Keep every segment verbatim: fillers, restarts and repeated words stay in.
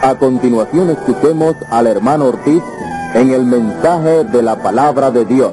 A continuación escuchemos al hermano Ortiz en el mensaje de la palabra de Dios.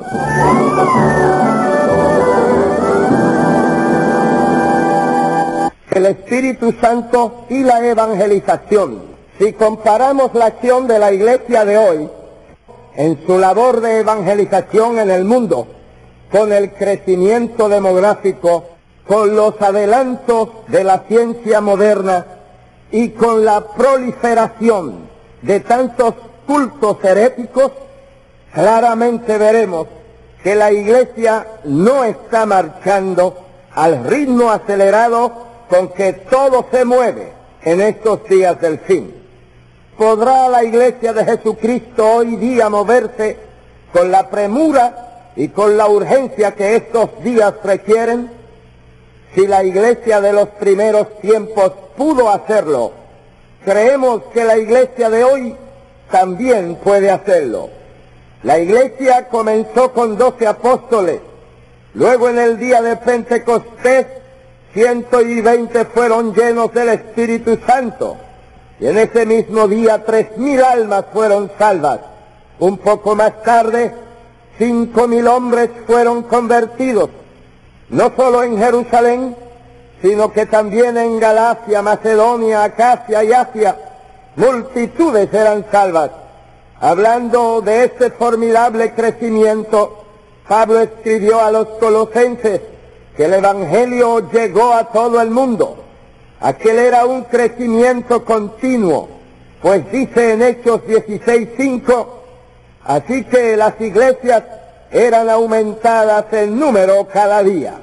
El Espíritu Santo y la evangelización. Si comparamos la acción de la iglesia de hoy en su labor de evangelización en el mundo con el crecimiento demográfico, con los adelantos de la ciencia moderna y con la proliferación de tantos cultos heréticos, claramente veremos que la iglesia no está marchando al ritmo acelerado con que todo se mueve en estos días del fin. ¿Podrá la iglesia de Jesucristo hoy día moverse con la premura y con la urgencia que estos días requieren? Si la iglesia de los primeros tiempos pudo hacerlo, creemos que la iglesia de hoy también puede hacerlo. La iglesia comenzó con doce apóstoles, luego en el día de Pentecostés, ciento y veinte fueron llenos del Espíritu Santo, y en ese mismo día tres mil almas fueron salvas. Un poco más tarde, cinco mil hombres fueron convertidos, no solo en Jerusalén, sino que también en Galacia, Macedonia, Acacia y Asia, multitudes eran salvas. Hablando de este formidable crecimiento, Pablo escribió a los colosenses que el Evangelio llegó a todo el mundo. Aquel era un crecimiento continuo, pues dice en Hechos dieciséis cinco, así que las iglesias eran aumentadas en número cada día.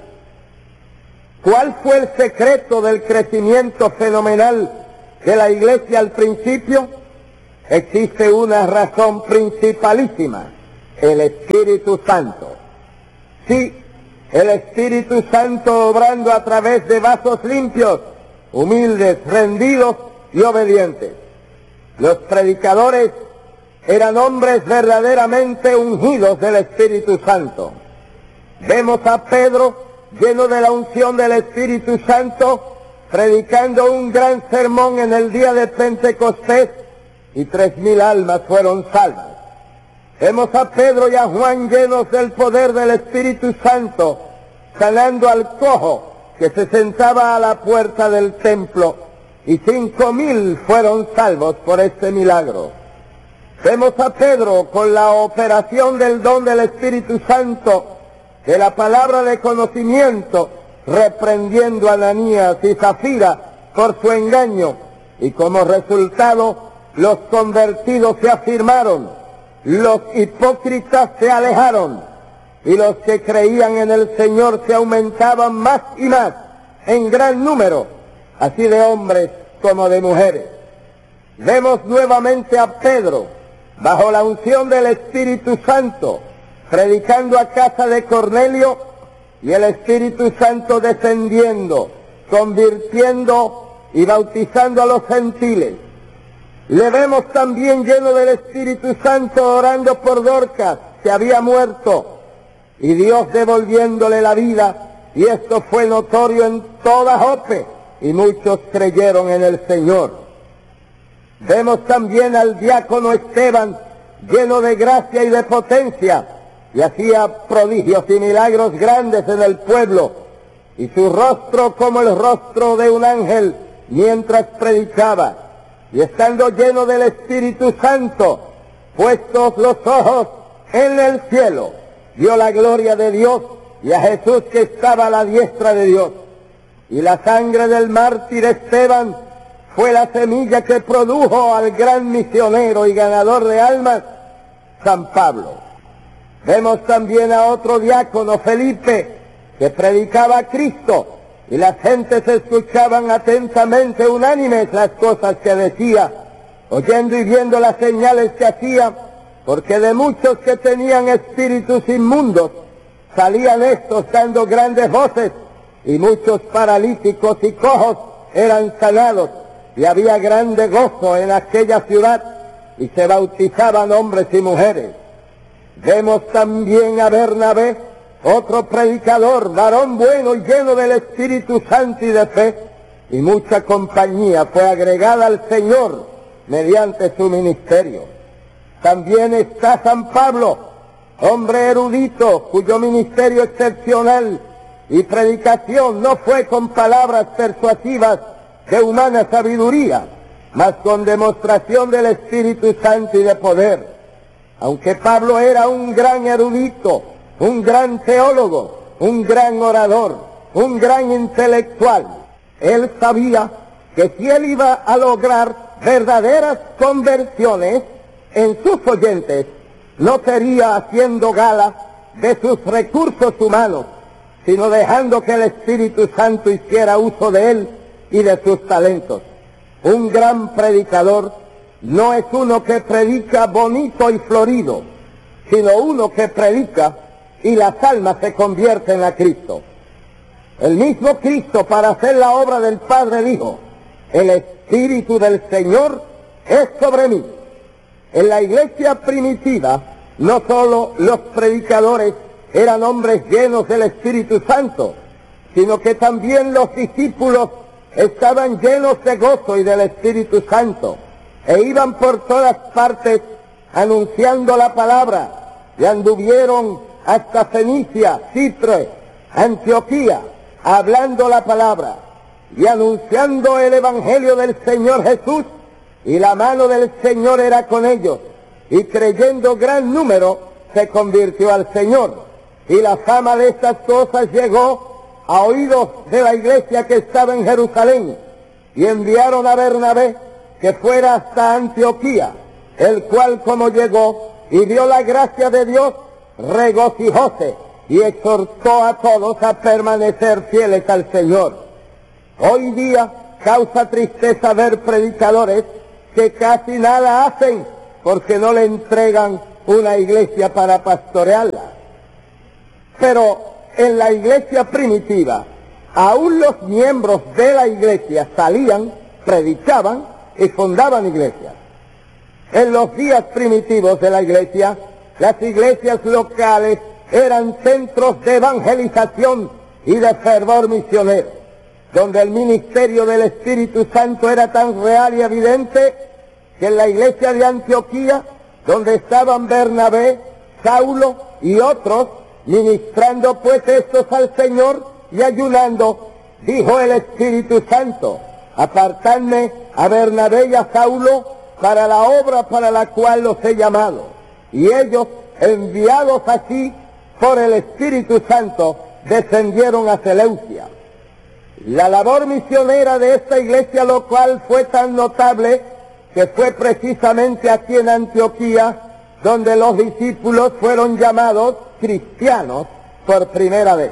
¿Cuál fue el secreto del crecimiento fenomenal de la iglesia al principio? Existe una razón principalísima: el Espíritu Santo. Sí, el Espíritu Santo obrando a través de vasos limpios, humildes, rendidos y obedientes. Los predicadores eran hombres verdaderamente ungidos del Espíritu Santo. Vemos a Pedro, lleno de la unción del Espíritu Santo, predicando un gran sermón en el día de Pentecostés, y tres mil almas fueron salvas. Vemos a Pedro y a Juan llenos del poder del Espíritu Santo, sanando al cojo que se sentaba a la puerta del templo, y cinco mil fueron salvos por este milagro. Vemos a Pedro con la operación del don del Espíritu Santo, de la palabra de conocimiento, reprendiendo a Ananías y Zafira por su engaño, y como resultado los convertidos se afirmaron, los hipócritas se alejaron, y los que creían en el Señor se aumentaban más y más en gran número, así de hombres como de mujeres. Vemos nuevamente a Pedro, bajo la unción del Espíritu Santo, predicando a casa de Cornelio, y el Espíritu Santo descendiendo, convirtiendo y bautizando a los gentiles. Le vemos también lleno del Espíritu Santo orando por Dorcas, que había muerto, y Dios devolviéndole la vida, y esto fue notorio en toda Jope, y muchos creyeron en el Señor. Vemos también al diácono Esteban, lleno de gracia y de potencia, y hacía prodigios y milagros grandes en el pueblo, y su rostro como el rostro de un ángel mientras predicaba. Y estando lleno del Espíritu Santo, puestos los ojos en el cielo, vio la gloria de Dios y a Jesús que estaba a la diestra de Dios. Y la sangre del mártir Esteban fue la semilla que produjo al gran misionero y ganador de almas, San Pablo. Vemos también a otro diácono, Felipe, que predicaba a Cristo, y las gentes escuchaban atentamente, unánimes, las cosas que decía, oyendo y viendo las señales que hacía, porque de muchos que tenían espíritus inmundos, salían estos dando grandes voces, y muchos paralíticos y cojos eran sanados, y había grande gozo en aquella ciudad, y se bautizaban hombres y mujeres. Vemos también a Bernabé, otro predicador, varón bueno y lleno del Espíritu Santo y de fe, y mucha compañía fue agregada al Señor, mediante su ministerio. También está San Pablo, hombre erudito, cuyo ministerio excepcional y predicación no fue con palabras persuasivas de humana sabiduría, mas con demostración del Espíritu Santo y de poder. Aunque Pablo era un gran erudito, un gran teólogo, un gran orador, un gran intelectual, él sabía que si él iba a lograr verdaderas conversiones en sus oyentes, no sería haciendo gala de sus recursos humanos, sino dejando que el Espíritu Santo hiciera uso de él y de sus talentos. Un gran predicador no es uno que predica bonito y florido, sino uno que predica y las almas se convierten a Cristo. El mismo Cristo, para hacer la obra del Padre, dijo: el Espíritu del Señor es sobre mí. En la iglesia primitiva, no solo los predicadores eran hombres llenos del Espíritu Santo, sino que también los discípulos estaban llenos de gozo y del Espíritu Santo, e iban por todas partes anunciando la palabra, y anduvieron hasta Fenicia, Chipre, Antioquía, hablando la palabra y anunciando el Evangelio del Señor Jesús, y la mano del Señor era con ellos, y creyendo gran número se convirtió al Señor. Y la fama de estas cosas llegó a oídos de la iglesia que estaba en Jerusalén, y enviaron a Bernabé que fuera hasta Antioquía, el cual, como llegó y vio la gracia de Dios, regocijóse y exhortó a todos a permanecer fieles al Señor. Hoy día causa tristeza ver predicadores que casi nada hacen porque no le entregan una iglesia para pastorearla. Pero en la iglesia primitiva, aún los miembros de la iglesia salían, predicaban y fundaban iglesias. En los días primitivos de la iglesia, las iglesias locales eran centros de evangelización y de fervor misionero, donde el ministerio del Espíritu Santo era tan real y evidente que en la iglesia de Antioquía, donde estaban Bernabé, Saulo y otros, ministrando pues estos al Señor y ayunando, dijo el Espíritu Santo: apartadme a Bernabé y a Saulo para la obra para la cual los he llamado. Y ellos, enviados así por el Espíritu Santo, descendieron a Seleucia. La labor misionera de esta iglesia local fue tan notable que fue precisamente aquí en Antioquía donde los discípulos fueron llamados cristianos por primera vez.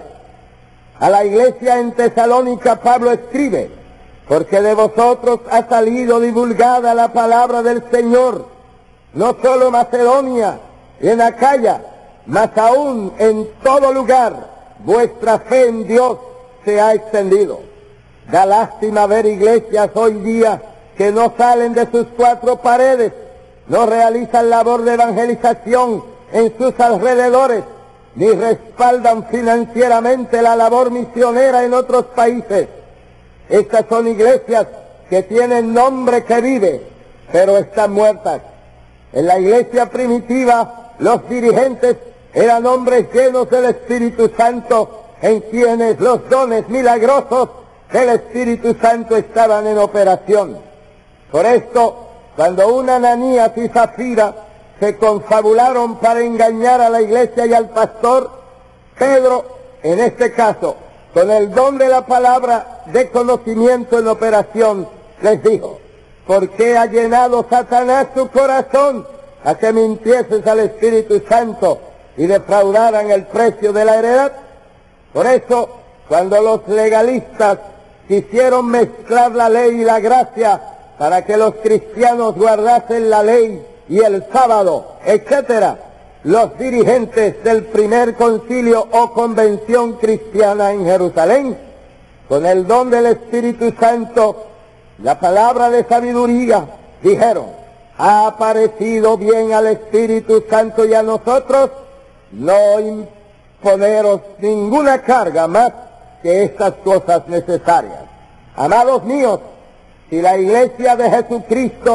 A la iglesia en Tesalónica Pablo escribe: porque de vosotros ha salido divulgada la palabra del Señor, no solo en Macedonia y en Acaya, mas aún en todo lugar vuestra fe en Dios se ha extendido. Da lástima ver iglesias hoy día que no salen de sus cuatro paredes, no realizan labor de evangelización en sus alrededores, ni respaldan financieramente la labor misionera en otros países. Estas son iglesias que tienen nombre que vive, pero están muertas. En la iglesia primitiva, los dirigentes eran hombres llenos del Espíritu Santo, en quienes los dones milagrosos del Espíritu Santo estaban en operación. Por esto, cuando una Ananías y Zafira se confabularon para engañar a la iglesia y al pastor, Pedro, en este caso, con el don de la palabra de conocimiento en operación, les dijo: ¿por qué ha llenado Satanás tu corazón a que mintieses al Espíritu Santo y defraudaran el precio de la heredad? Por eso, cuando los legalistas quisieron mezclar la ley y la gracia para que los cristianos guardasen la ley y el sábado, etcétera, los dirigentes del primer concilio o convención cristiana en Jerusalén, con el don del Espíritu Santo, la palabra de sabiduría, dijeron: ha parecido bien al Espíritu Santo y a nosotros no imponeros ninguna carga más que estas cosas necesarias. Amados míos, si la iglesia de Jesucristo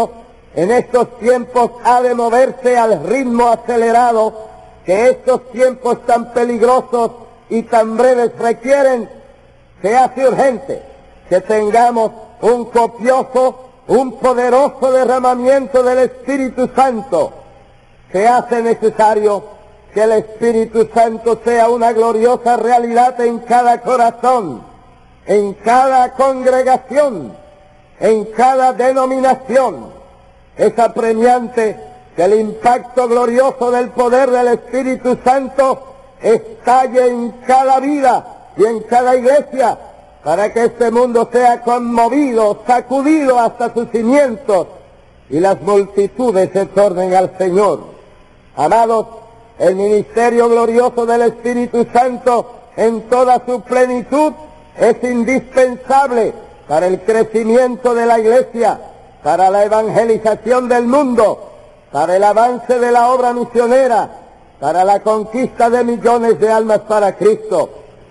en estos tiempos ha de moverse al ritmo acelerado que estos tiempos tan peligrosos y tan breves requieren, se hace urgente que tengamos un copioso, un poderoso derramamiento del Espíritu Santo. Se hace necesario que el Espíritu Santo sea una gloriosa realidad en cada corazón, en cada congregación, en cada denominación. Es apremiante que el impacto glorioso del poder del Espíritu Santo estalle en cada vida y en cada iglesia, para que este mundo sea conmovido, sacudido hasta sus cimientos y las multitudes se tornen al Señor. Amados, el ministerio glorioso del Espíritu Santo en toda su plenitud es indispensable para el crecimiento de la iglesia, para la evangelización del mundo, para el avance de la obra misionera, para la conquista de millones de almas para Cristo.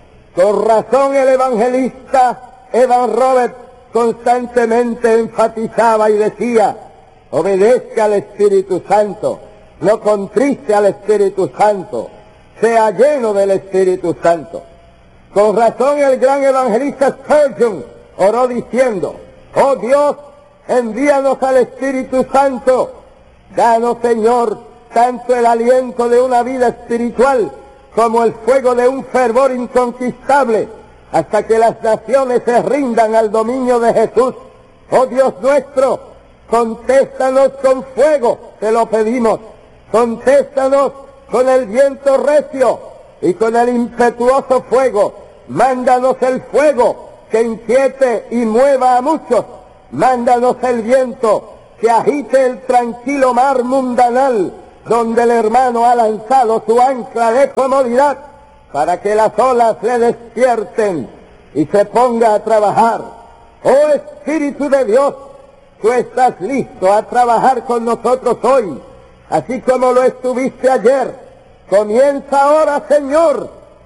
Con razón el evangelista Evan Roberts constantemente enfatizaba y decía: obedezca al Espíritu Santo, no contriste al Espíritu Santo, sea lleno del Espíritu Santo. Con razón el gran evangelista Spurgeon oró diciendo: oh Dios, envíanos al Espíritu Santo, danos, Señor, tanto el aliento de una vida espiritual como el fuego de un fervor inconquistable, hasta que las naciones se rindan al dominio de Jesús. Oh Dios nuestro, contéstanos con fuego, te lo pedimos, contéstanos con el viento recio y con el impetuoso fuego. Mándanos el fuego que inquiete y mueva a muchos, mándanos el viento que agite el tranquilo mar mundanal, donde el hermano ha lanzado su ancla de comodidad, para que las olas le despierten y se ponga a trabajar. Oh Espíritu de Dios, tú estás listo a trabajar con nosotros hoy, así como lo estuviste ayer. Comienza ahora, Señor.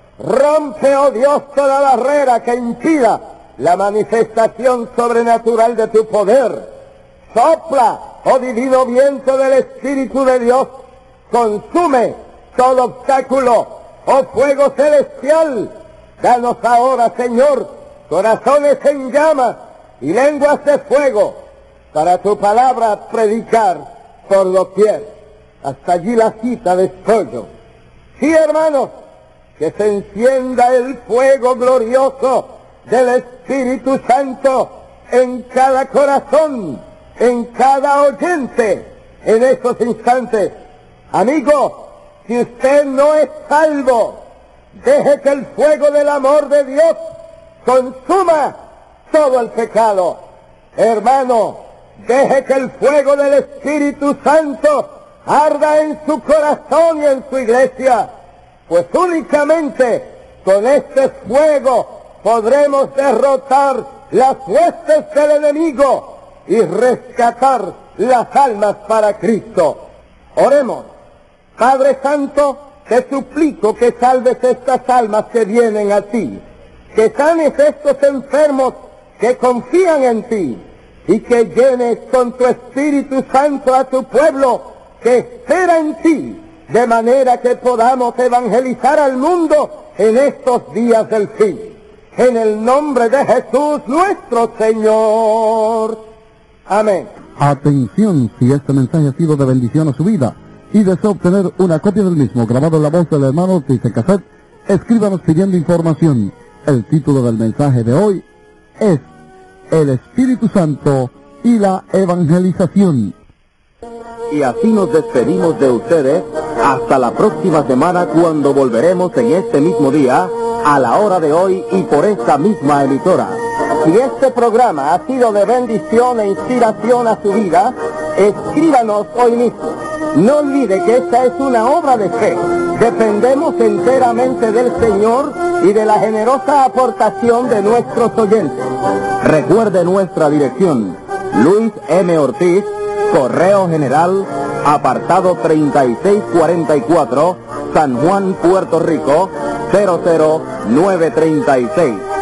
Rompe, oh Dios, toda barrera que impida la manifestación sobrenatural de tu poder. Sopla, oh divino viento del Espíritu de Dios, consume todo obstáculo, oh fuego celestial. Danos ahora, Señor, corazones en llamas y lenguas de fuego, para tu palabra predicar por doquier. Hasta allí la cita de Spurgeon. Sí, hermanos, que se encienda el fuego glorioso del Espíritu Santo en cada corazón, en cada oyente, en esos instantes. Amigo, si usted no es salvo, deje que el fuego del amor de Dios consuma todo el pecado. Hermano, deje que el fuego del Espíritu Santo arda en su corazón y en su iglesia, pues únicamente con este fuego podremos derrotar las huestes del enemigo y rescatar las almas para Cristo. Oremos. Padre Santo, te suplico que salves estas almas que vienen a ti, que sanes estos enfermos que confían en ti, y que llenes con tu Espíritu Santo a tu pueblo que espera en ti, de manera que podamos evangelizar al mundo en estos días del fin. En el nombre de Jesús nuestro Señor. Amén. Atención, si este mensaje ha sido de bendición a su vida y desea obtener una copia del mismo grabado en la voz del hermano Ortiz en cassette, escríbanos pidiendo información. El título del mensaje de hoy es El Espíritu Santo y la Evangelización. Y así nos despedimos de ustedes hasta la próxima semana, cuando volveremos en este mismo día, a la hora de hoy y por esta misma emisora. Si este programa ha sido de bendición e inspiración a su vida, escríbanos hoy mismo. No olvide que esta es una obra de fe. Dependemos enteramente del Señor y de la generosa aportación de nuestros oyentes. Recuerde nuestra dirección: Luis M. Ortiz, Correo General, apartado treinta y seis cuarenta y cuatro, San Juan, Puerto Rico, cero cero nueve treinta y seis.